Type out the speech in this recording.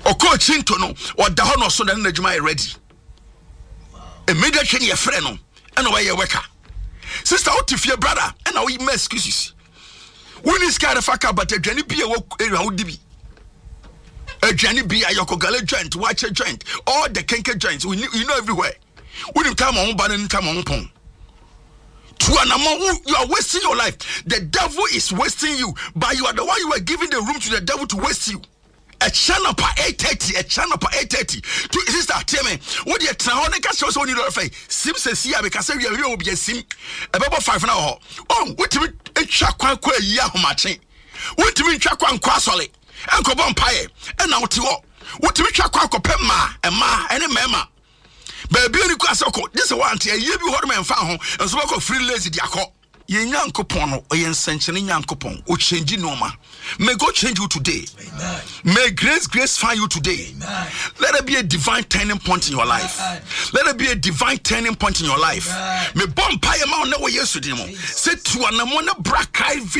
chinto no or da ho no so na adwuma ready immediately your friend no and why you worker sister what if your brother and now you make excuses when is kind of fucker but adwani bia wo dibi adwani bia yokogale joint watch joint all the kenke joints you know everywhere when you come on ban and come on pon you are wasting your life. The devil is wasting you, but you are the one you are giving the room to the devil to waste you. A channel per 8:30, a channel per 8:30. Sister, tell me, what you try on the cash also need to say. Sim says here because we will be a sim about 5 now. Oh, what to me a chakwa yahu matching. What to me chakwa and quasole and cobon pie and now to what to me chakwa copema and ma and a mema. Baby, you can say, this is one year you heard me and found and so I free lazy diaco. Yen Yankopon or yen sanctioning Yankopon or changing Noma. May God change you today. Amen. May grace find you today. Amen. Let it be a divine turning point in your life. Amen. Let it be a divine turning point in your life. Amen. May bomb pie amount no yesterday. Say to an amona brack